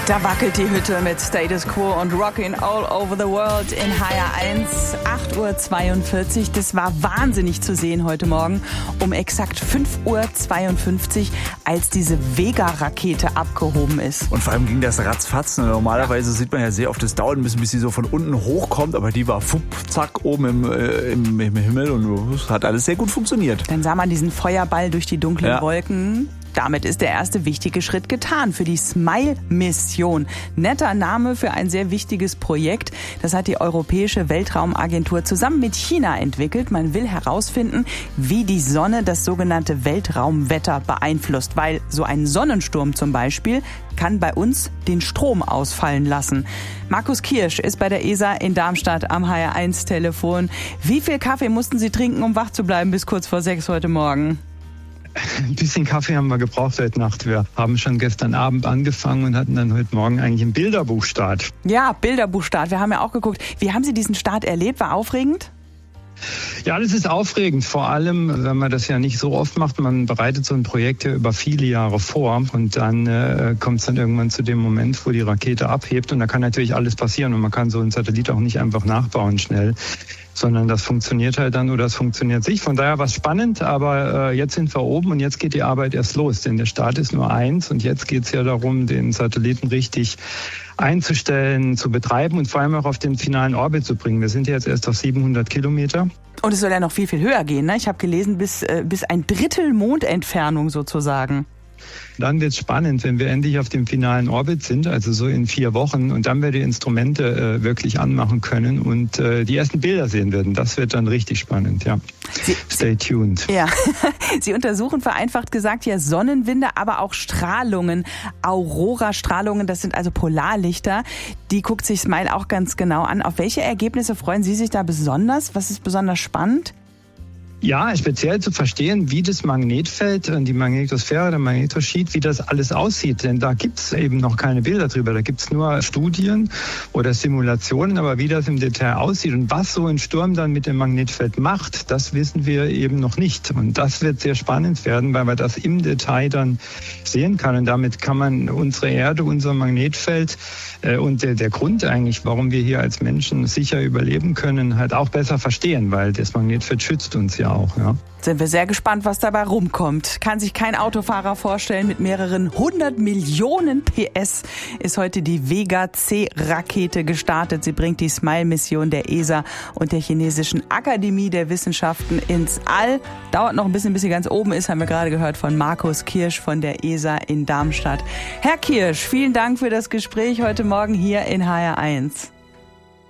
Da wackelt die Hütte mit Status Quo und Rockin' All Over the World in HR1, 8.42 Uhr. Das war wahnsinnig zu sehen heute Morgen um exakt 5.52 Uhr, als diese Vega-Rakete abgehoben ist. Und vor allem ging das ratzfatz. Normalerweise sieht man ja sehr oft, es dauert ein bisschen, bis sie so von unten hochkommt, aber die war zack oben im Himmel und es hat alles sehr gut funktioniert. Dann sah man diesen Feuerball durch die dunklen Wolken. Damit ist der erste wichtige Schritt getan für die SMILE-Mission. Netter Name für ein sehr wichtiges Projekt. Das hat die Europäische Weltraumagentur zusammen mit China entwickelt. Man will herausfinden, wie die Sonne das sogenannte Weltraumwetter beeinflusst. Weil so ein Sonnensturm zum Beispiel kann bei uns den Strom ausfallen lassen. Markus Kirsch ist bei der ESA in Darmstadt am HR1-Telefon. Wie viel Kaffee mussten Sie trinken, um wach zu bleiben bis kurz vor 6 heute Morgen? Ein bisschen Kaffee haben wir gebraucht heute Nacht. Wir haben schon gestern Abend angefangen und hatten dann heute Morgen eigentlich einen Bilderbuchstart. Ja, Bilderbuchstart. Wir haben ja auch geguckt. Wie haben Sie diesen Start erlebt? War aufregend? Ja, das ist aufregend. Vor allem, wenn man das ja nicht so oft macht. Man bereitet so ein Projekt ja über viele Jahre vor und dann kommt es dann irgendwann zu dem Moment, wo die Rakete abhebt und da kann natürlich alles passieren und man kann so einen Satellit auch nicht einfach nachbauen schnell, sondern das funktioniert halt dann oder das funktioniert sich. Von daher war es spannend, aber jetzt sind wir oben und jetzt geht die Arbeit erst los, denn der Start ist nur eins und jetzt geht es ja darum, den Satelliten richtig einzustellen, zu betreiben und vor allem auch auf den finalen Orbit zu bringen. Wir sind ja jetzt erst auf 700 Kilometer. Und es soll ja noch viel, viel höher gehen, ne? Ich habe gelesen, bis ein Drittel Mondentfernung sozusagen. Dann wird es spannend, wenn wir endlich auf dem finalen Orbit sind, also so in 4 Wochen, und dann wir die Instrumente wirklich anmachen können und die ersten Bilder sehen werden. Das wird dann richtig spannend, ja. Stay tuned. Ja, Sie untersuchen vereinfacht gesagt ja Sonnenwinde, aber auch Strahlungen, Aurora-Strahlungen, das sind also Polarlichter. Die guckt sich SMILE auch ganz genau an. Auf welche Ergebnisse freuen Sie sich da besonders? Was ist besonders spannend? Ja, speziell zu verstehen, wie das Magnetfeld, die Magnetosphäre, der Magnetosheet, wie das alles aussieht. Denn da gibt's eben noch keine Bilder drüber. Da gibt's nur Studien oder Simulationen, aber wie das im Detail aussieht und was so ein Sturm dann mit dem Magnetfeld macht, das wissen wir eben noch nicht. Und das wird sehr spannend werden, weil man das im Detail dann sehen kann. Und damit kann man unsere Erde, unser Magnetfeld und der Grund eigentlich, warum wir hier als Menschen sicher überleben können, halt auch besser verstehen, weil das Magnetfeld schützt uns ja auch, ja. Sind wir sehr gespannt, was dabei rumkommt. Kann sich kein Autofahrer vorstellen. Mit mehreren 100 Millionen PS ist heute die Vega-C-Rakete gestartet. Sie bringt die SMILE-Mission der ESA und der chinesischen Akademie der Wissenschaften ins All. Dauert noch ein bisschen, bis sie ganz oben ist, haben wir gerade gehört von Markus Kirsch von der ESA in Darmstadt. Herr Kirsch, vielen Dank für das Gespräch heute Morgen hier in HR1.